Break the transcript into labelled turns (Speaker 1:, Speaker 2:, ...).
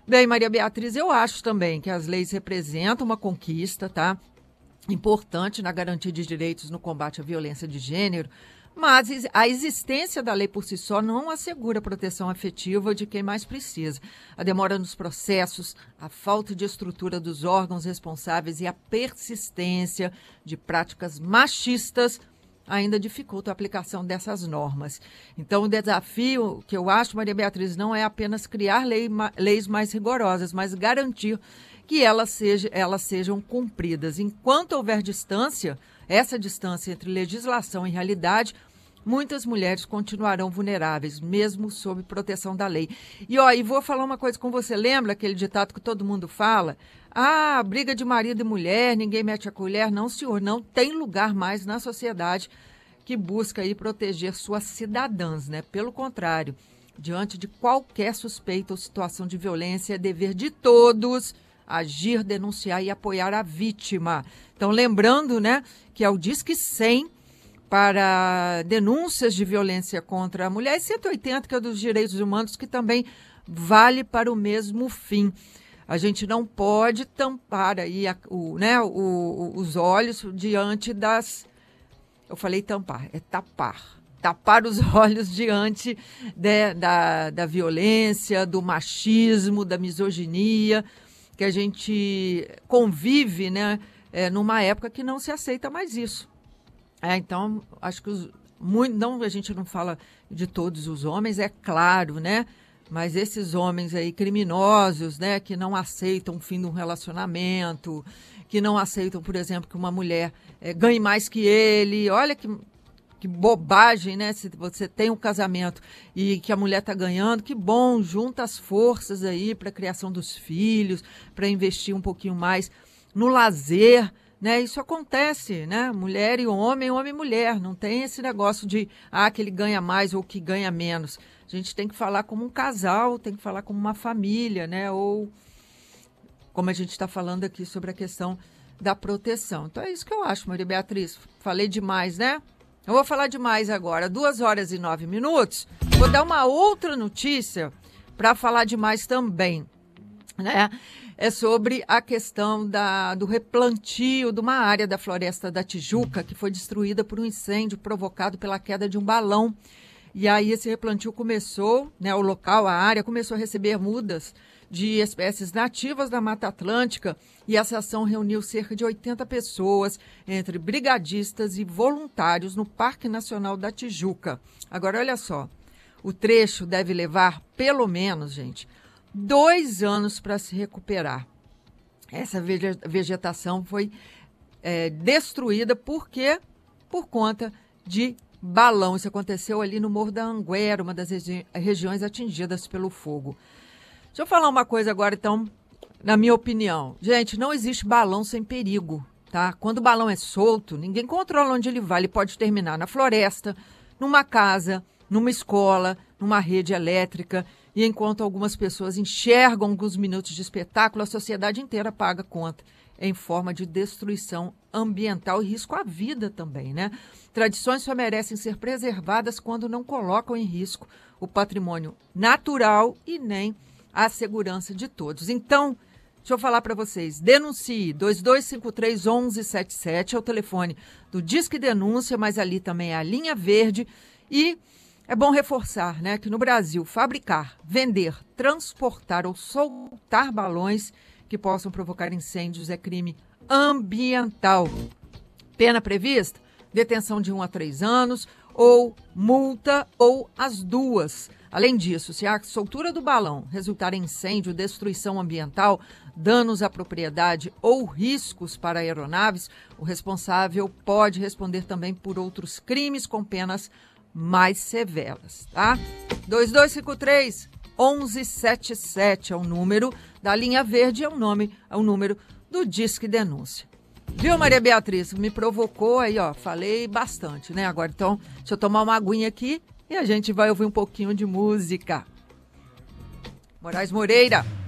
Speaker 1: Bem, Maria Beatriz, eu acho também que as leis representam uma conquista, tá? Importante na garantia de direitos no combate à violência de gênero, mas a existência da lei por si só não assegura a proteção afetiva de quem mais precisa. A demora nos processos, a falta de estrutura dos órgãos responsáveis e a persistência de práticas machistas ainda dificultam a aplicação dessas normas. Então, o desafio que eu acho, Maria Beatriz, não é apenas criar leis mais rigorosas, mas garantir que elas sejam cumpridas. Enquanto houver distância, essa distância entre legislação e realidade, muitas mulheres continuarão vulneráveis, mesmo sob proteção da lei. E vou falar uma coisa com você. Lembra aquele ditado que todo mundo fala? Ah, briga de marido e mulher, ninguém mete a colher. Não, senhor, não tem lugar mais na sociedade que busca aí proteger suas cidadãs, né? Pelo contrário, diante de qualquer suspeita ou situação de violência, é dever de todos agir, denunciar e apoiar a vítima. Então, lembrando, né, que é o Disque 100 para denúncias de violência contra a mulher e 180, que é dos direitos humanos, que também vale para o mesmo fim. A gente não pode tampar aí os olhos diante das... Eu falei tampar, é tapar. Tapar os olhos diante da violência, do machismo, da misoginia, que a gente convive, né, numa época que não se aceita mais isso. Então, acho que a gente não fala de todos os homens, é claro, né? Mas esses homens aí criminosos, né, que não aceitam o fim de um relacionamento, que não aceitam, por exemplo, que uma mulher ganhe mais que ele. Olha que bobagem, né? Se você tem um casamento e que a mulher está ganhando, que bom, junta as forças aí para a criação dos filhos, para investir um pouquinho mais no lazer, né? Isso acontece, né? Mulher e homem e mulher. Não tem esse negócio de que ele ganha mais ou que ganha menos. A gente tem que falar como um casal, tem que falar como uma família, né? Ou como a gente está falando aqui sobre a questão da proteção. Então é isso que eu acho, Maria Beatriz. Falei demais, né? Eu vou falar demais agora. 2h09. Vou dar uma outra notícia para falar demais também, né? É sobre a questão do replantio de uma área da Floresta da Tijuca que foi destruída por um incêndio provocado pela queda de um balão. E aí esse replantio começou, né, o local, a área, começou a receber mudas de espécies nativas da Mata Atlântica e essa ação reuniu cerca de 80 pessoas, entre brigadistas e voluntários no Parque Nacional da Tijuca. Agora, olha só, o trecho deve levar, pelo menos, gente, 2 anos para se recuperar. Essa vegetação foi destruída por conta de balão. Isso aconteceu ali no Morro da Anguera, uma das regiões atingidas pelo fogo. Deixa eu falar uma coisa agora, então, na minha opinião. Gente, não existe balão sem perigo, tá? Quando o balão é solto, ninguém controla onde ele vai. Ele pode terminar na floresta, numa casa, numa escola, numa rede elétrica. E enquanto algumas pessoas enxergam alguns minutos de espetáculo, a sociedade inteira paga conta em forma de destruição ambiental e risco à vida também, né? Tradições só merecem ser preservadas quando não colocam em risco o patrimônio natural e nem a segurança de todos. Então, deixa eu falar para vocês, denuncie 2253-1177, é o telefone do Disque Denúncia, mas ali também é a linha verde. E é bom reforçar, né, que no Brasil, fabricar, vender, transportar ou soltar balões que possam provocar incêndios é crime ambiental. Pena prevista? Detenção de 1 a 3 anos ou multa ou as duas. Além disso, se a soltura do balão resultar em incêndio, destruição ambiental, danos à propriedade ou riscos para aeronaves, o responsável pode responder também por outros crimes com penas mais severas, tá? 2253-1177 é o número da linha verde, é o número do Disque Denúncia. Viu, Maria Beatriz? Me provocou aí, ó, falei bastante, né? Agora, então, deixa eu tomar uma aguinha aqui e a gente vai ouvir um pouquinho de música. Moraes Moreira.